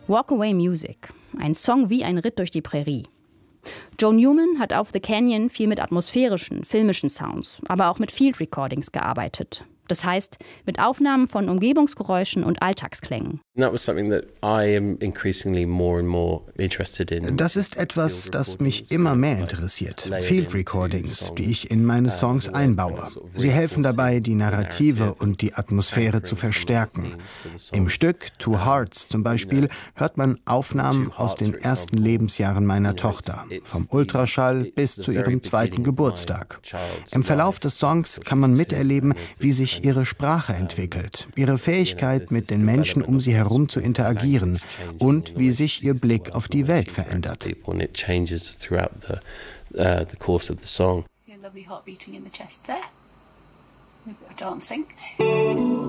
Walk Away Music, ein Song wie ein Ritt durch die Prärie. Joe Newman hat auf The Canyon viel mit atmosphärischen, filmischen Sounds, aber auch mit Field Recordings gearbeitet. Das heißt, mit Aufnahmen von Umgebungsgeräuschen und Alltagsklängen. Das ist etwas, das mich immer mehr interessiert. Field Recordings, die ich in meine Songs einbaue. Sie helfen dabei, die Narrative und die Atmosphäre zu verstärken. Im Stück Two Hearts zum Beispiel hört man Aufnahmen aus den ersten Lebensjahren meiner Tochter, vom Ultraschall bis zu ihrem 2. Geburtstag. Im Verlauf des Songs kann man miterleben, wie sich ihre Sprache entwickelt, ihre Fähigkeit, mit den Menschen um sie herum zu interagieren und wie sich ihr Blick auf die Welt verändert.